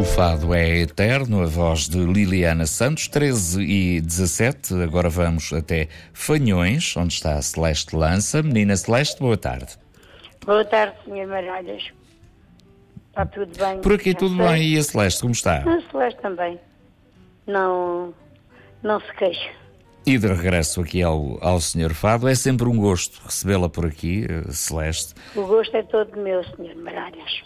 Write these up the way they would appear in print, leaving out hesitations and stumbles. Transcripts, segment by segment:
O fado é eterno, a voz de Liliana Santos, 13h17. Agora vamos até Fanhões, onde está a Celeste Lança. Menina Celeste, boa tarde. Boa tarde, Sr. Maralhas. Está tudo bem? Por aqui tudo bem. E a Celeste, como está? A Celeste também. Não se queixa. E de regresso aqui ao Sr. Fado, é sempre um gosto recebê-la por aqui, Celeste. O gosto é todo meu, Sr. Maralhas.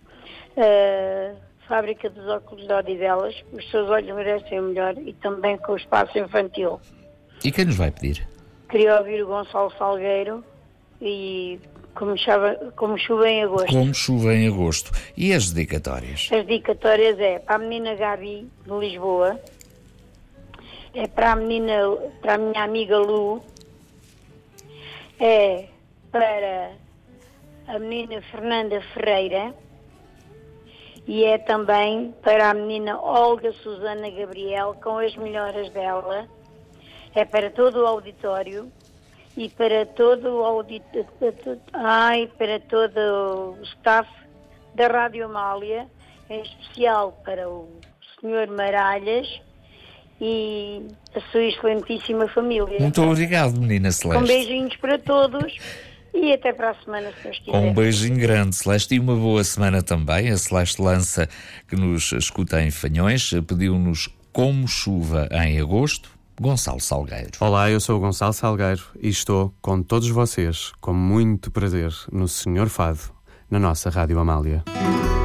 Fábrica dos óculos de Odivelas, os seus olhos merecem o melhor, e também com o espaço infantil. E quem nos vai pedir? Queria ouvir o Gonçalo Salgueiro e Como Chuva em Agosto. Como Chuva em Agosto. E as dedicatórias? As dedicatórias é para a menina Gabi, de Lisboa, é para a minha amiga Lu, é para a menina Fernanda Ferreira e é também para a menina Olga Susana Gabriel, com as melhoras dela. É para todo o auditório e para todo o staff da Rádio Amália, em especial para o Sr. Maralhas e a sua excelentíssima família. Muito obrigado, menina Celeste. Com beijinhos para todos e até para a semana, se Deus quiser. Um beijinho grande, Celeste, e uma boa semana também. A Celeste Lança, que nos escuta em Fanhões, pediu-nos Como Chuva em Agosto, Gonçalo Salgueiro. Olá, eu sou o Gonçalo Salgueiro e estou com todos vocês, com muito prazer, no Senhor Fado, na nossa Rádio Amália.